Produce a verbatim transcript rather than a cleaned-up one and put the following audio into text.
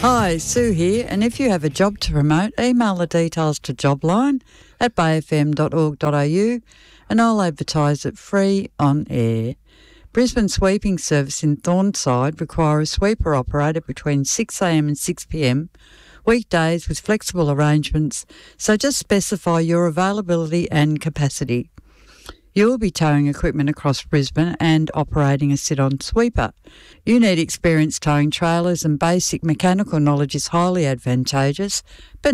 Hi, Sue here, and if you have a job to promote, email the details to jobline at bay f m dot org dot a u and I'll advertise it free on air. Brisbane Sweeping Service in Thornside require a sweeper operator between six a m and six p m, weekdays with flexible arrangements, so just specify your availability and capacity. You will be towing equipment across Brisbane and operating a sit-on sweeper. You need experience towing trailers and basic mechanical knowledge is highly advantageous, but